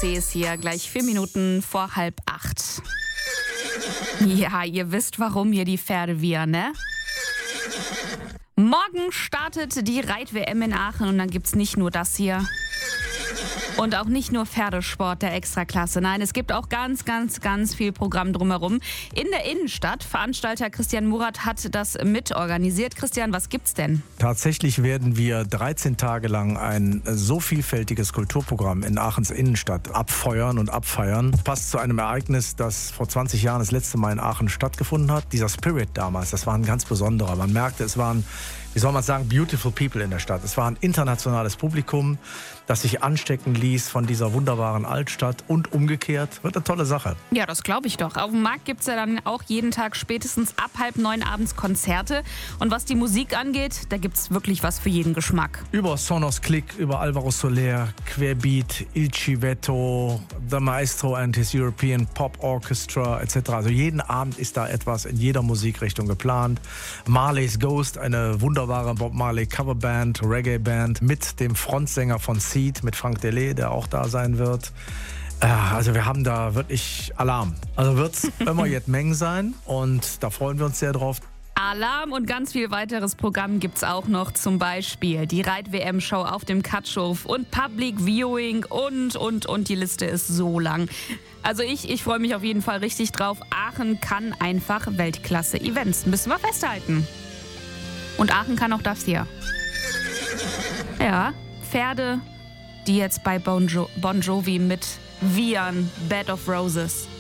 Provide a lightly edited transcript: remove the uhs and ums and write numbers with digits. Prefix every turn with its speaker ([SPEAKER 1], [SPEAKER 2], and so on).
[SPEAKER 1] ESC ist hier, gleich 4 Minuten vor 7:30. Ja, ihr wisst, warum hier die Pferde wiehern, ne? Morgen startet die Reit-WM in Aachen und dann gibt's nicht nur das hier. Und auch nicht nur Pferdesport der Extraklasse. Nein, es gibt auch ganz viel Programm drumherum. In der Innenstadt, Veranstalter Christian Murat hat das mitorganisiert. Christian, was gibt's denn?
[SPEAKER 2] Tatsächlich werden wir 13 Tage lang ein so vielfältiges Kulturprogramm in Aachens Innenstadt abfeuern und abfeiern. Passt zu einem Ereignis, das vor 20 Jahren das letzte Mal in Aachen stattgefunden hat. Dieser Spirit damals, das war ein ganz besonderer. Man merkte, es waren, wie soll man sagen, beautiful people in der Stadt. Es war ein internationales Publikum, das sich anstecken ließ von dieser wunderbaren Altstadt und umgekehrt. Wird eine tolle Sache.
[SPEAKER 1] Ja, das glaube ich doch. Auf dem Markt gibt es ja dann auch jeden Tag spätestens ab 8:30 abends Konzerte. Und was die Musik angeht, da gibt es wirklich was für jeden Geschmack.
[SPEAKER 2] Über Sonos Click, über Alvaro Soler, Querbeat, Il Civetto, The Maestro and his European Pop Orchestra etc. Also jeden Abend ist da etwas in jeder Musikrichtung geplant. Marley's Ghost, eine wunderbare Bob Marley Coverband, Reggae-Band mit dem Frontsänger von Seed, mit Frank Delay, der auch da sein wird. Also wir haben da wirklich Alarm. Also wird es immer jetzt Mengen sein und da freuen wir uns sehr drauf.
[SPEAKER 1] Alarm und ganz viel weiteres Programm gibt's auch noch, zum Beispiel die Reit-WM-Show auf dem Katschhof und Public Viewing und die Liste ist so lang. Also ich freue mich auf jeden Fall richtig drauf. Aachen kann einfach Weltklasse-Events. Müssen wir festhalten. Und Aachen kann auch das hier. Ja, Pferde, die jetzt bei Bon Jovi mit wiehern, Bed of Roses.